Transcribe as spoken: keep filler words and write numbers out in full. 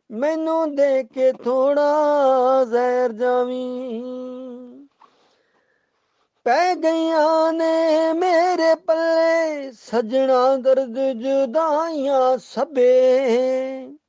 ਮੈਨੂੰ ਦੇ ਕੇ ਥੋੜਾ ਜ਼ਹਿਰ ਜਾਵੀਂ। ਪੈ ਗਈਆਂ ਨੇ ਮੇਰੇ ਪੱਲੇ ਸਜਣਾ ਦਰਦ ਜੁਦਾਈਆਂ ਸਭੇ।